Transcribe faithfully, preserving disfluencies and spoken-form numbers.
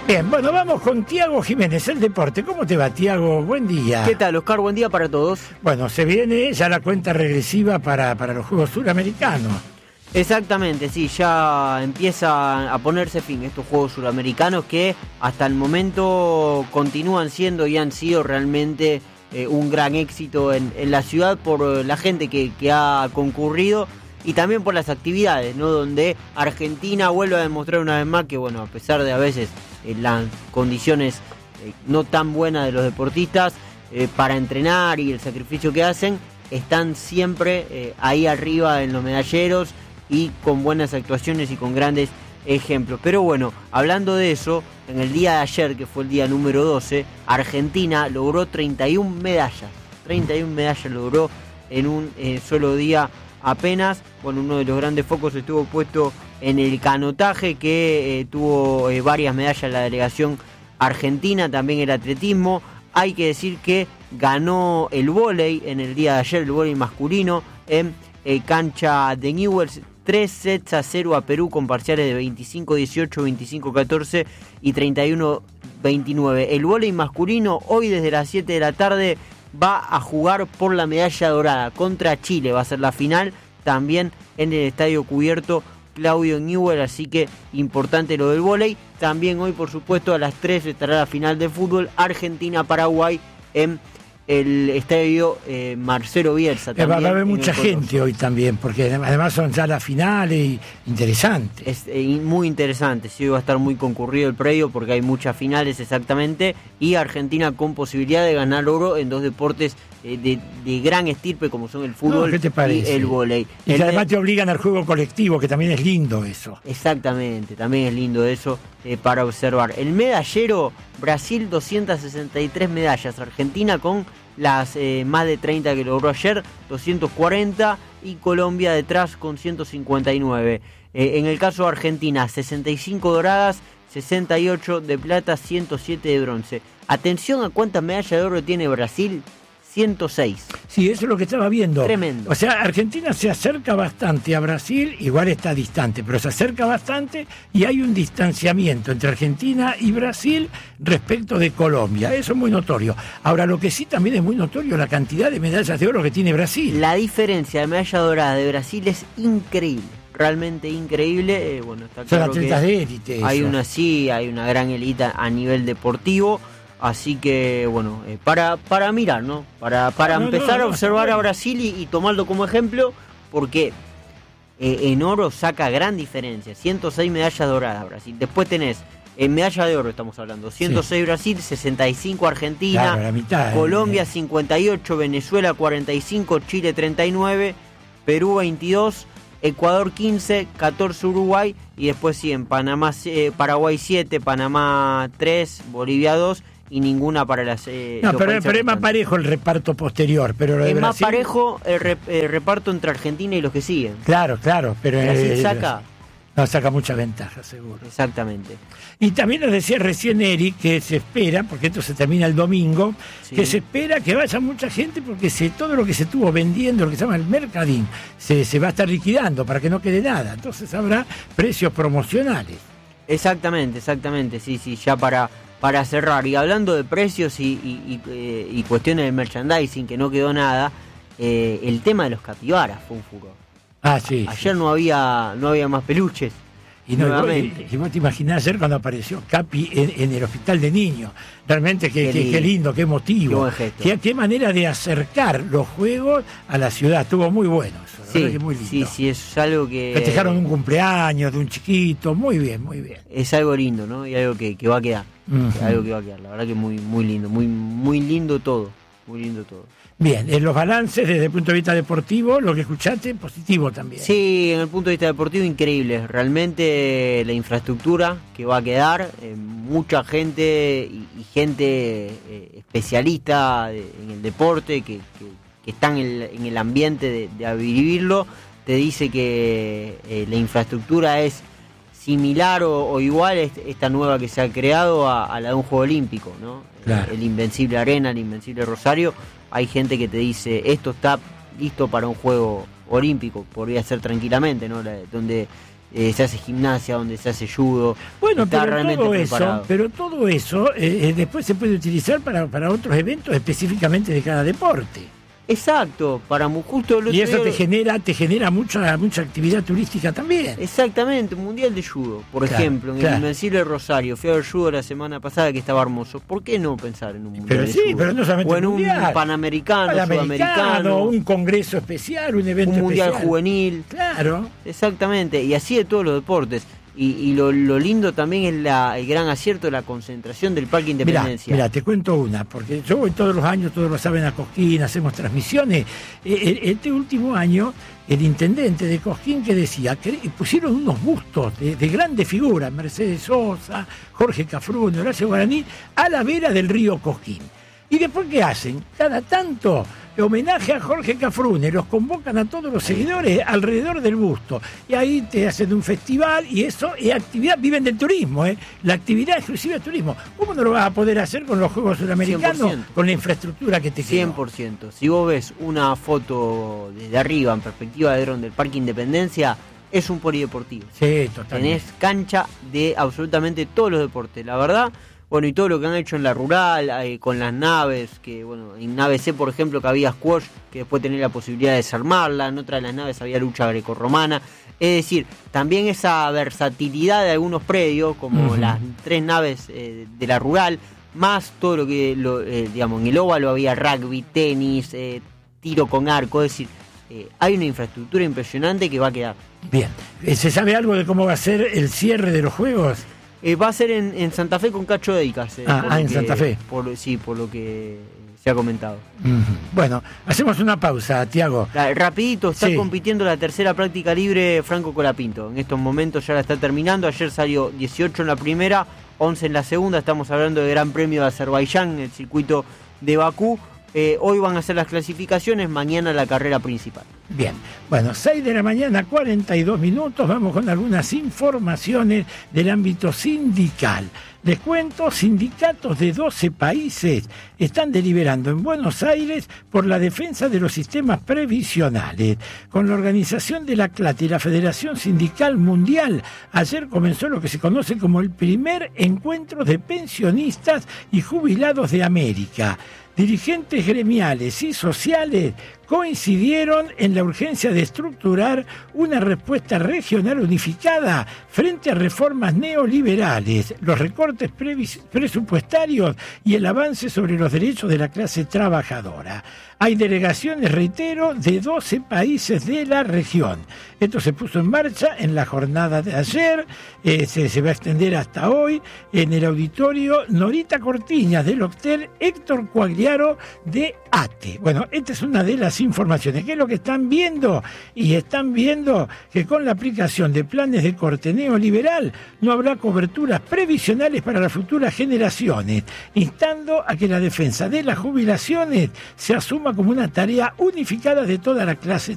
Bien, bueno, vamos con Tiago Jiménez, el deporte. ¿Cómo te va, Tiago? Buen día. ¿Qué tal, Oscar? Buen día para todos. Bueno, se viene ya la cuenta regresiva para, para los Juegos Suramericanos. Exactamente, sí, ya empieza a ponerse fin estos Juegos Suramericanos que hasta el momento continúan siendo y han sido realmente eh, un gran éxito en, en la ciudad por la gente que, que ha concurrido y también por las actividades, ¿no? Donde Argentina vuelve a demostrar una vez más que, bueno, a pesar de a veces eh, las condiciones eh, no tan buenas de los deportistas eh, para entrenar y el sacrificio que hacen, están siempre eh, ahí arriba en los medalleros y con buenas actuaciones y con grandes ejemplos. Pero bueno, hablando de eso, en el día de ayer, que fue el día número doce, Argentina logró treinta y una medallas. treinta y una medallas logró en un eh, solo día apenas. Bueno, uno de los grandes focos estuvo puesto en el canotaje, que eh, tuvo eh, varias medallas la delegación argentina, también el atletismo. Hay que decir que ganó el vóley en el día de ayer, el vóley masculino, en eh, cancha de Newell's. Tres sets a cero a Perú con parciales de veinticinco dieciocho, veinticinco catorce y treinta y uno veintinueve. El vóley masculino hoy desde las siete de la tarde va a jugar por la medalla dorada contra Chile. Va a ser la final también en el estadio cubierto Claudio Newell, así que importante lo del vóley. También hoy, por supuesto, a las tres estará la final de fútbol Argentina-Paraguay en el estadio eh, Marcelo Bielsa. Va a haber mucha gente hoy también, porque además son ya las finales y interesantes. Es eh, muy interesante, sí, va a estar muy concurrido el predio porque hay muchas finales exactamente, y Argentina con posibilidad de ganar oro en dos deportes eh, de, de gran estirpe como son el fútbol no, y el vóley. Y el además de... te obligan al juego colectivo, que también es lindo eso. Exactamente, también es lindo eso eh, para observar. El medallero, Brasil doscientas sesenta y tres medallas, Argentina con las eh, más de treinta que logró ayer, doscientas cuarenta, y Colombia detrás con ciento cincuenta y nueve. Eh, en el caso de Argentina, sesenta y cinco doradas, sesenta y ocho de plata, ciento siete de bronce. Atención a cuántas medallas de oro tiene Brasil, ciento seis. Sí, eso es lo que estaba viendo. Tremendo. O sea, Argentina se acerca bastante a Brasil, igual está distante, pero se acerca bastante y hay un distanciamiento entre Argentina y Brasil respecto de Colombia. Eso es muy notorio. Ahora, lo que sí también es muy notorio, la cantidad de medallas de oro que tiene Brasil. La diferencia de medalla dorada de Brasil es increíble. Realmente increíble. Eh, bueno, está claro. Son atletas de élite. Hay eso. una sí, hay una gran élite a nivel deportivo. Así que, bueno, eh, para, para mirar, ¿no? Para, para no, empezar no, no, a observar no. a Brasil y, y tomarlo como ejemplo, porque eh, en oro saca gran diferencia. ciento seis medallas doradas Brasil. Después tenés, en medalla de oro estamos hablando, ciento seis sí. Brasil, sesenta y cinco Argentina, claro, la mitad, Colombia eh. cincuenta y ocho, Venezuela cuarenta y cinco, Chile treinta y nueve, Perú veintidós, Ecuador quince, catorce Uruguay, y después sí, en Panamá, eh, Paraguay siete, Panamá tres, Bolivia dos, y ninguna para las eh, no, pero, pero es más parejo el reparto posterior, pero lo de es Brasil... más parejo el, rep, el reparto entre Argentina y los que siguen. Claro, claro, pero Brasil eh, saca no, saca mucha ventaja, seguro. Exactamente. Y también nos decía recién Eric que se espera, porque esto se termina el domingo, sí. que se espera que vaya mucha gente porque se, todo lo que se estuvo vendiendo, lo que se llama el mercadín, se, se va a estar liquidando para que no quede nada. Entonces habrá precios promocionales. Exactamente, exactamente, sí, sí, ya para... Para cerrar, y hablando de precios y, y, y, eh, y cuestiones de merchandising, que no quedó nada, eh, el tema de los capibaras fue un furor. Ah, sí. Ayer sí. no había no había más peluches. Y, no, nuevamente. Y, y vos te imaginás ayer cuando apareció Capi en, en el hospital de niños. Realmente qué, qué, lindo. qué lindo, qué emotivo. Qué, qué, qué manera de acercar los juegos a la ciudad. Estuvo muy bueno eso. Sí, que muy lindo. sí, sí, es algo que... Festejaron un cumpleaños de un chiquito. Muy bien, muy bien. Es algo lindo, ¿no? Y algo que, que va a quedar. Uh-huh. Algo que va a quedar. La verdad que muy, muy lindo. Muy, muy lindo todo. Muy lindo todo. Bien, en los balances desde el punto de vista deportivo, lo que escuchaste, positivo también. Sí, en el punto de vista deportivo, increíble. Realmente la infraestructura que va a quedar, eh, mucha gente y, y gente eh, especialista de, en el deporte que, que, que están en el, en el ambiente de, de vivirlo, te dice que eh, la infraestructura es similar o, o igual esta nueva que se ha creado a, a la de un Juego Olímpico, ¿no? Claro. El Invencible Arena, el Invencible Rosario. Hay gente que te dice, esto está listo para un Juego Olímpico, podría ser tranquilamente, ¿no? La, donde eh, se hace gimnasia, donde se hace judo. Bueno, está pero realmente todo preparado. eso, pero todo eso eh, después se puede utilizar para, para otros eventos específicamente de cada deporte. Exacto, para mu- justo el otro Y eso día- te genera, te genera mucha, mucha actividad turística también. Exactamente, un mundial de judo, por Claro, ejemplo, en claro. el Invencible Rosario. Fui a ver judo la semana pasada que estaba hermoso. ¿Por qué no pensar en un mundial Pero de sí, judo? pero no solamente o en un mundial. panamericano, Panamericano, sudamericano, un congreso especial, un evento un mundial especial. juvenil. Claro. Exactamente, y así de todos los deportes. Y, y lo, lo lindo también es la, el gran acierto de la concentración del Parque Mirá, Independencia. mirá, te cuento una, porque yo voy todos los años, todos lo saben, a Cosquín, hacemos transmisiones. Eh, Este último año, el intendente de Cosquín que decía que pusieron unos bustos de, de grandes figuras, Mercedes Sosa, Jorge Cafrune, Horacio Guaraní, a la vera del río Cosquín. ¿Y después qué hacen? Cada tanto homenaje a Jorge Cafrune, los convocan a todos los seguidores alrededor del busto. Y ahí te hacen un festival y eso es actividad, viven del turismo, ¿eh? La actividad exclusiva del turismo. ¿Cómo no lo vas a poder hacer con los Juegos Sudamericanos? cien por ciento. Con la infraestructura que te quedó. cien por ciento. Si vos ves una foto desde arriba, en perspectiva de dron del Parque Independencia, es un polideportivo. Sí, totalmente. Tenés cancha de absolutamente todos los deportes, la verdad. Bueno, y todo lo que han hecho en la rural, eh, con las naves, que bueno, en nave C, por ejemplo, que había squash, que después tenés la posibilidad de desarmarla, en otra de las naves había lucha grecorromana. Es decir, también esa versatilidad de algunos predios, como Uh-huh. las tres naves eh, de la rural, más todo lo que, lo, eh, digamos, en el óvalo había rugby, tenis, eh, tiro con arco, es decir, eh, hay una infraestructura impresionante que va a quedar. Bien. Eh, ¿Se sabe algo de cómo va a ser el cierre de los Juegos? Eh, va a ser en, en Santa Fe con Cacho Deicas. Eh, Ah, por ah, lo en que- Santa Fe. Por, sí, por lo que se ha comentado. Uh-huh. Bueno, hacemos una pausa, Tiago. La- rapidito, está Sí. compitiendo la tercera práctica libre Franco Colapinto. En estos momentos ya la está terminando. Ayer salió dieciocho en la primera, once en la segunda. Estamos hablando del Gran Premio de Azerbaiyán, en el circuito de Bakú. Eh, hoy van a ser las clasificaciones, mañana la carrera principal. Bien, bueno, seis de la mañana, cuarenta y dos minutos, vamos con algunas informaciones del ámbito sindical. Les cuento, sindicatos de doce países están deliberando en Buenos Aires por la defensa de los sistemas previsionales. Con la organización de la CLAT y la Federación Sindical Mundial, ayer comenzó lo que se conoce como el primer encuentro de pensionistas y jubilados de América. Dirigentes gremiales y sociales coincidieron en la urgencia de estructurar una respuesta regional unificada frente a reformas neoliberales, los recortes previs- presupuestarios y el avance sobre los derechos de la clase trabajadora. Hay delegaciones, reitero, de doce países de la región. Esto se puso en marcha en la jornada de ayer, eh, se, se va a extender hasta hoy en el auditorio Norita Cortiñas del hotel Héctor Coagliaro de ATE. Bueno, esta es una de las informaciones. ¿Qué es lo que están viendo? Y están viendo que con la aplicación de planes de corte neoliberal no habrá coberturas previsionales para las futuras generaciones, instando a que la defensa de las jubilaciones se asuma como una tarea unificada de toda la clase